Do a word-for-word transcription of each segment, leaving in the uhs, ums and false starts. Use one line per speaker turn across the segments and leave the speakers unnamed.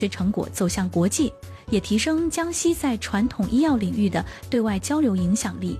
学成果走向国际，也提升江西在传统医药领域的对外交流影响力。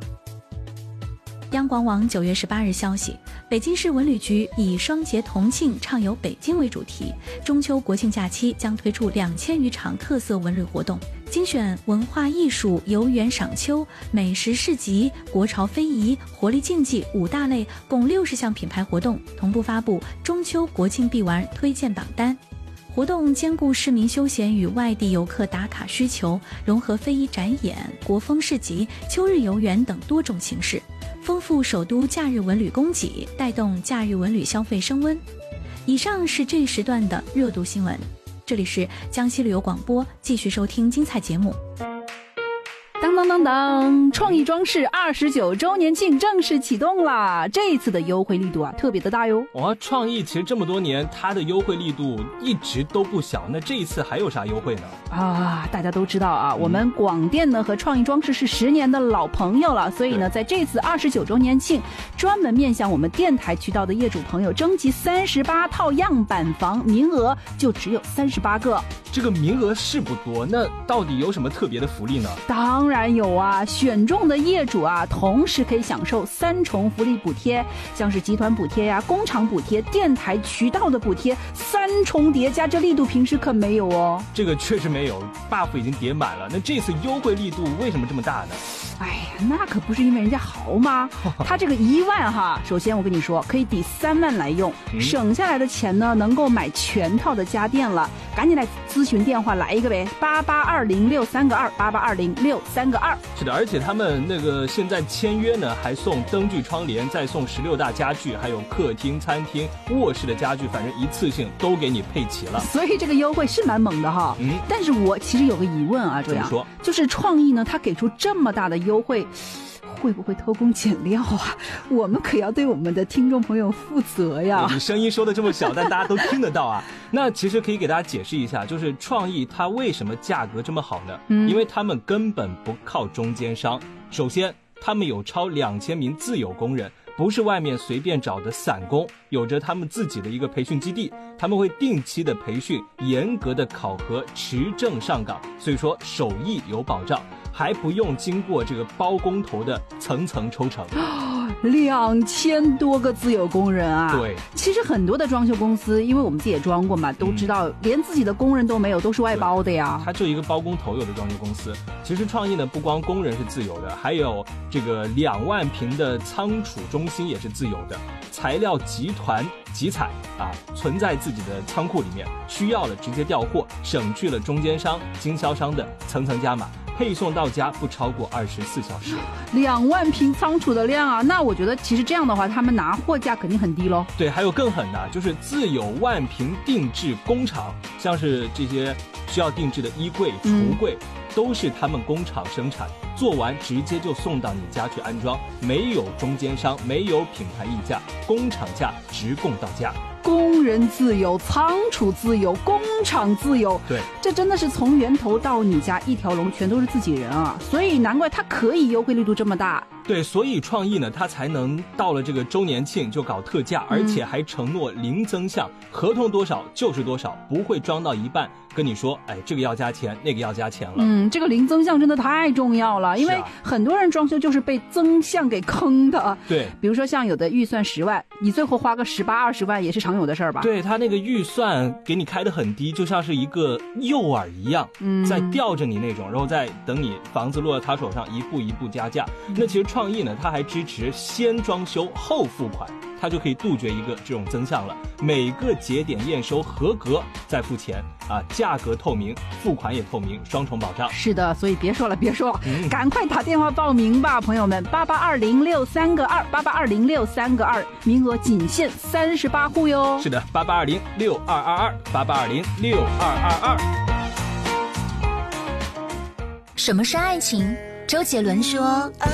央广网九月十八日消息，北京市文旅局以双节同庆畅游北京为主题，中秋国庆假期将推出两千余场特色文旅活动，精选文化艺术、游园赏秋、美食市集、国潮非遗、活力竞技五大类，共六十项品牌活动，同步发布中秋国庆必玩推荐榜单。活动兼顾市民休闲与外地游客打卡需求，融合非遗展演、国风市集、秋日游园等多种形式，丰富首都假日文旅供给，带动假日文旅消费升温。以上是这一时段的热度新闻，这里是江西旅游广播，继续收听精彩节目。
当当当当，创意装饰二十九周年庆正式启动啦！这一次的优惠力度啊，特别的大哟。
哇，创意其实这么多年，它的优惠力度一直都不小。那这一次还有啥优惠呢？
啊，大家都知道啊，嗯、我们广电呢和创意装饰是十年的老朋友了，所以呢，在这次二十九周年庆，专门面向我们电台渠道的业主朋友征集三十八套样板房，名额就只有三十八个。
这个名额是不多，那到底有什么特别的福利呢？
当然有啊，选中的业主啊，同时可以享受三重福利补贴，像是集团补贴呀、工厂补贴、电台渠道的补贴，三重叠加，这力度平时可没有哦。
这个确实没有 ，buff 已经叠满了。那这次优惠力度为什么这么大呢？
哎呀，那可不是因为人家豪吗？他这个一万哈，首先我跟你说，可以抵三万来用，嗯、省下来的钱呢，能够买全套的家电了。赶紧来咨询电话来一个呗，八八二零六三个二，八八二零六三个二。
是的，而且他们那个现在签约呢，还送灯具窗帘，再送十六大家具，还有客厅、餐厅、卧室的家具，反正一次性都给你配齐了。
所以这个优惠是蛮猛的哈。嗯，但是我其实有个疑问啊，这样说，就是创意呢，他给出这么大的优惠，会不会偷工减料啊？我们可要对我们的听众朋友负责呀。
你声音说的这么小，但大家都听得到啊。那其实可以给大家解释一下，就是创意它为什么价格这么好呢？嗯，因为他们根本不靠中间商。首先，他们有超两千名自有工人，不是外面随便找的散工，有着他们自己的一个培训基地，他们会定期的培训，严格的考核，持证上岗，所以说手艺有保障，还不用经过这个包工头的层层抽成。
两千多个自有工人啊！
对，
其实很多的装修公司，因为我们自己也装过嘛，都知道、嗯、连自己的工人都没有，都是外包的呀。
他就一个包工头，有的装修公司。其实创意呢，不光工人是自有的，还有这个两万平的仓储中心也是自有的，材料集团集采啊，存在自己的仓库里面，需要了直接调货，省去了中间商、经销商的层层加码。配送到家不超过二十四小时，
两万平仓储的量啊！那我觉得其实这样的话，他们拿货价肯定很低咯。
对，还有更狠的，就是自有万平定制工厂，像是这些需要定制的衣柜、橱柜、嗯，都是他们工厂生产，做完直接就送到你家去安装，没有中间商，没有品牌溢价，工厂价直供到家。
工人自由，仓储自由，工厂自由，
对，
这真的是从源头到你家一条龙，全都是自己人啊！所以难怪它可以优惠力度这么大。
对，所以创意呢，它才能到了这个周年庆就搞特价，而且还承诺零增项，嗯、合同多少就是多少，不会装到一半跟你说，哎，这个要加钱，那个要加钱了。
嗯，这个零增项真的太重要了，因为很多人装修就是被增项给坑的。
对，
比如说像有的预算十万，你最后花个十八二十万也是常有的事儿吧？
对，他那个预算给你开得很低，就像是一个诱饵一样，嗯，在吊着你那种，然后再等你房子落到他手上，一步一步加价。嗯、那其实创意呢，它还支持先装修后付款，它就可以杜绝一个这种增项了。每个节点验收合格再付钱啊，价格透明，付款也透明，双重保障。
是的，所以别说了，别说了，嗯、赶快打电话报名吧，朋友们，八八二零六三个二，八八二零六三个二，名额仅限三十八户哟。
是的，八八二零六二二二，八八二零六二二二。
什么是爱情？周杰伦说。